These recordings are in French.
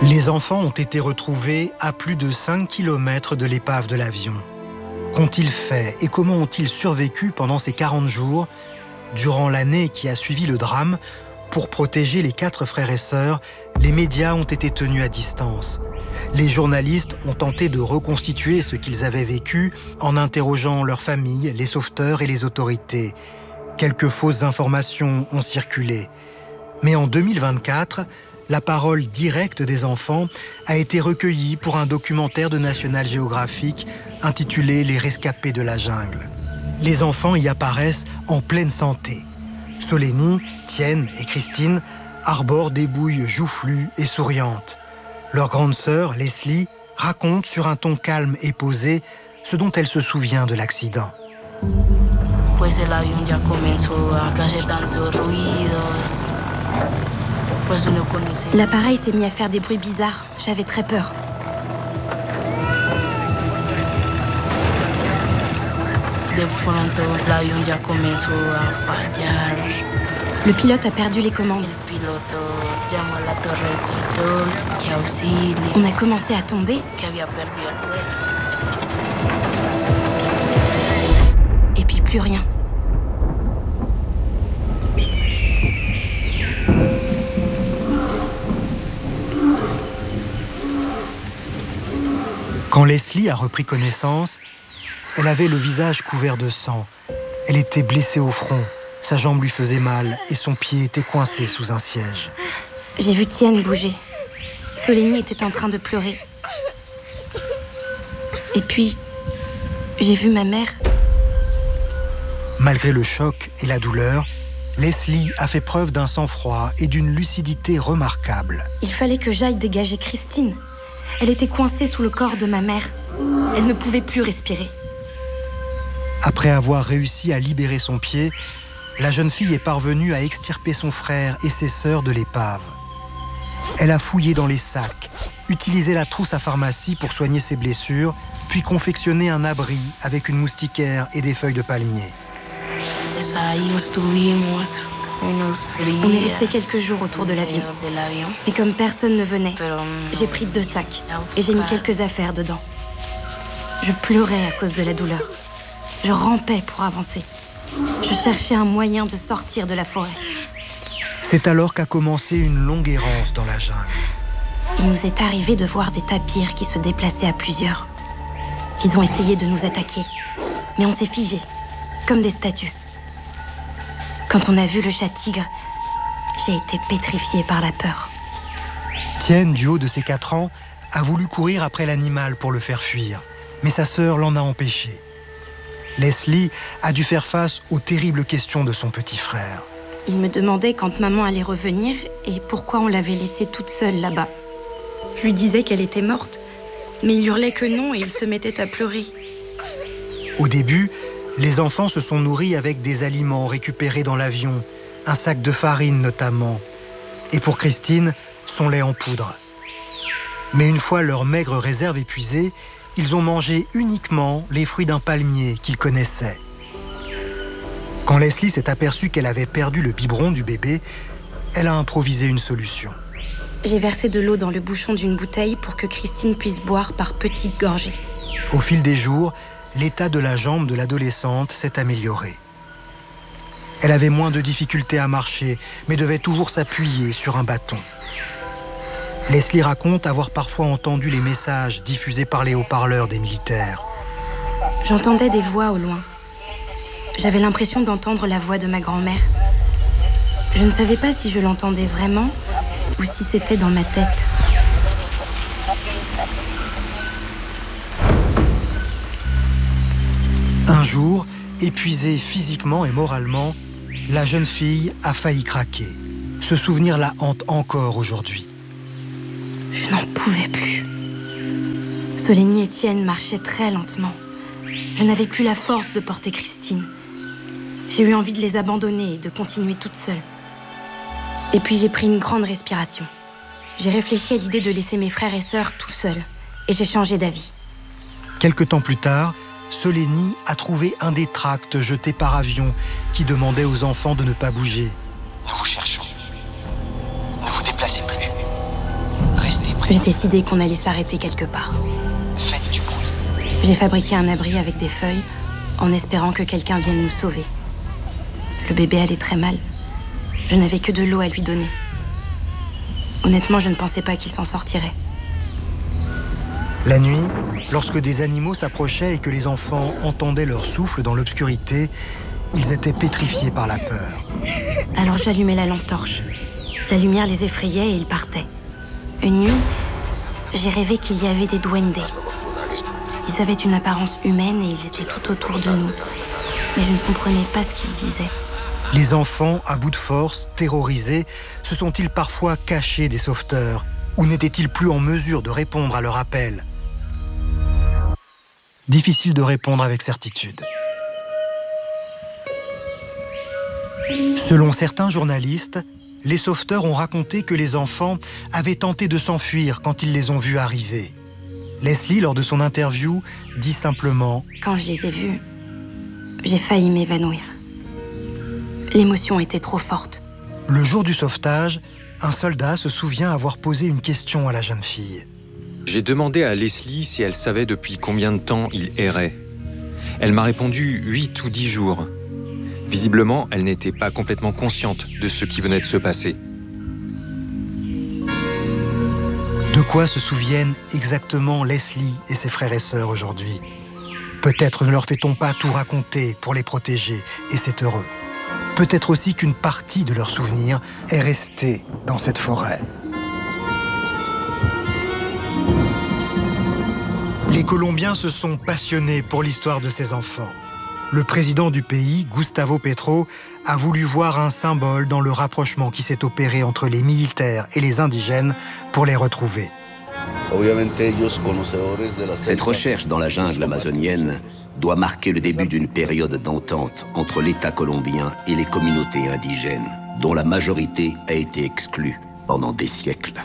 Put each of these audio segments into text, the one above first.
Les enfants ont été retrouvés à plus de 5 km de l'épave de l'avion. Qu'ont-ils fait et comment ont-ils survécu pendant ces 40 jours, durant l'année qui a suivi le drame? Pour protéger les 4 frères et sœurs, les médias ont été tenus à distance. Les journalistes ont tenté de reconstituer ce qu'ils avaient vécu en interrogeant leurs familles, les sauveteurs et les autorités. Quelques fausses informations ont circulé. Mais en 2024, la parole directe des enfants a été recueillie pour un documentaire de National Geographic intitulé « Les rescapés de la jungle ». Les enfants y apparaissent en pleine santé. Solénie, Tienne et Christine arborent des bouilles joufflues et souriantes. Leur grande sœur, Leslie, raconte sur un ton calme et posé ce dont elle se souvient de l'accident. Pues el avión ya comenzó a hacer tantos ruidos. Pues uno conoce. L'appareil s'est mis à faire des bruits bizarres. J'avais très peur. De pronto el avión ya comenzó a fallar. Le pilote a perdu les commandes. El piloto llamó a la torre de control que auxilie. On a commencé à tomber. Que había perdido el vuelo. Et puis plus rien. Quand Leslie a repris connaissance, elle avait le visage couvert de sang. Elle était blessée au front, sa jambe lui faisait mal et son pied était coincé sous un siège. J'ai vu Tienne bouger. Solénie était en train de pleurer. Et puis, j'ai vu ma mère. Malgré le choc et la douleur, Leslie a fait preuve d'un sang-froid et d'une lucidité remarquable. Il fallait que j'aille dégager Christine. Elle était coincée sous le corps de ma mère. Elle ne pouvait plus respirer. Après avoir réussi à libérer son pied, la jeune fille est parvenue à extirper son frère et ses sœurs de l'épave. Elle a fouillé dans les sacs, utilisé la trousse à pharmacie pour soigner ses blessures, puis confectionné un abri avec une moustiquaire et des feuilles de palmier. On est resté quelques jours autour de l'avion. Et comme personne ne venait, j'ai pris 2 sacs et j'ai mis quelques affaires dedans. Je pleurais à cause de la douleur. Je rampais pour avancer. Je cherchais un moyen de sortir de la forêt. C'est alors qu'a commencé une longue errance dans la jungle. Il nous est arrivé de voir des tapirs qui se déplaçaient à plusieurs. Ils ont essayé de nous attaquer, mais on s'est figés, comme des statues. Quand on a vu le chat-tigre, j'ai été pétrifiée par la peur. Tienne, du haut de ses 4 ans, a voulu courir après l'animal pour le faire fuir, mais sa sœur l'en a empêché. Leslie a dû faire face aux terribles questions de son petit frère. Il me demandait quand maman allait revenir et pourquoi on l'avait laissée toute seule là-bas. Je lui disais qu'elle était morte, mais il hurlait que non et il se mettait à pleurer. Au début, les enfants se sont nourris avec des aliments récupérés dans l'avion, un sac de farine notamment, et pour Christine, son lait en poudre. Mais une fois leur maigre réserve épuisée, ils ont mangé uniquement les fruits d'un palmier qu'ils connaissaient. Quand Leslie s'est aperçue qu'elle avait perdu le biberon du bébé, elle a improvisé une solution. J'ai versé de l'eau dans le bouchon d'une bouteille pour que Christine puisse boire par petites gorgées. Au fil des jours, l'état de la jambe de l'adolescente s'est amélioré. Elle avait moins de difficultés à marcher, mais devait toujours s'appuyer sur un bâton. Leslie raconte avoir parfois entendu les messages diffusés par les haut-parleurs des militaires. J'entendais des voix au loin. J'avais l'impression d'entendre la voix de ma grand-mère. Je ne savais pas si je l'entendais vraiment ou si c'était dans ma tête. Un jour, épuisée physiquement et moralement, la jeune fille a failli craquer. Ce souvenir la hante encore aujourd'hui. Je n'en pouvais plus. Solénie et Tienne marchaient très lentement. Je n'avais plus la force de porter Christine. J'ai eu envie de les abandonner et de continuer toute seule. Et puis j'ai pris une grande respiration. J'ai réfléchi à l'idée de laisser mes frères et sœurs tout seuls. Et j'ai changé d'avis. Quelque temps plus tard, Solénie a trouvé un des tracts jetés par avion qui demandait aux enfants de ne pas bouger. Nous vous cherchons. Ne vous déplacez plus. Restez près. J'ai décidé qu'on allait s'arrêter quelque part. J'ai fabriqué un abri avec des feuilles en espérant que quelqu'un vienne nous sauver. Le bébé allait très mal. Je n'avais que de l'eau à lui donner. Honnêtement, je ne pensais pas qu'il s'en sortirait. La nuit, lorsque des animaux s'approchaient et que les enfants entendaient leur souffle dans l'obscurité, ils étaient pétrifiés par la peur. Alors j'allumais la lampe torche. La lumière les effrayait et ils partaient. Une nuit, j'ai rêvé qu'il y avait des duendes. Ils avaient une apparence humaine et ils étaient tout autour de nous. Mais je ne comprenais pas ce qu'ils disaient. Les enfants, à bout de force, terrorisés, se sont-ils parfois cachés des sauveteurs ou n'étaient-ils plus en mesure de répondre à leur appel ? Difficile de répondre avec certitude. Selon certains journalistes, les sauveteurs ont raconté que les enfants avaient tenté de s'enfuir quand ils les ont vus arriver. Leslie, lors de son interview, dit simplement « Quand je les ai vus, j'ai failli m'évanouir. L'émotion était trop forte. » Le jour du sauvetage, un soldat se souvient avoir posé une question à la jeune fille. J'ai demandé à Leslie si elle savait depuis combien de temps il errait. Elle m'a répondu 8 ou 10 jours. Visiblement, elle n'était pas complètement consciente de ce qui venait de se passer. De quoi se souviennent exactement Leslie et ses frères et sœurs aujourd'hui ? Peut-être ne leur fait-on pas tout raconter pour les protéger, et c'est heureux. Peut-être aussi qu'une partie de leurs souvenirs est restée dans cette forêt. Les Colombiens se sont passionnés pour l'histoire de ces enfants. Le président du pays, Gustavo Petro, a voulu voir un symbole dans le rapprochement qui s'est opéré entre les militaires et les indigènes pour les retrouver. Cette recherche dans la jungle amazonienne doit marquer le début d'une période d'entente entre l'État colombien et les communautés indigènes, dont la majorité a été exclue pendant des siècles.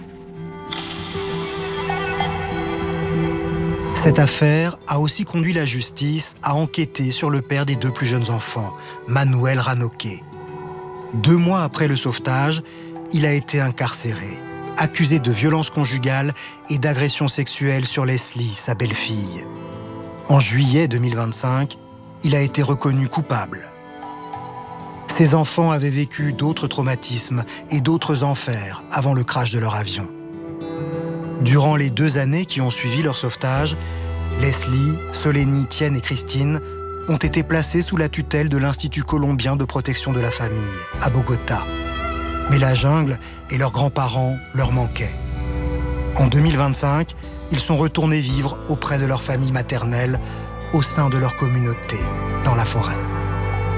Cette affaire a aussi conduit la justice à enquêter sur le père des 2 plus jeunes enfants, Manuel Ranoque. 2 mois après le sauvetage, il a été incarcéré, accusé de violence conjugale et d'agression sexuelle sur Leslie, sa belle-fille. En juillet 2025, il a été reconnu coupable. Ses enfants avaient vécu d'autres traumatismes et d'autres enfers avant le crash de leur avion. Durant les 2 années qui ont suivi leur sauvetage, Leslie, Solénie, Tienne et Christine ont été placés sous la tutelle de l'Institut colombien de protection de la famille, à Bogota. Mais la jungle et leurs grands-parents leur manquaient. En 2025, ils sont retournés vivre auprès de leur famille maternelle, au sein de leur communauté, dans la forêt.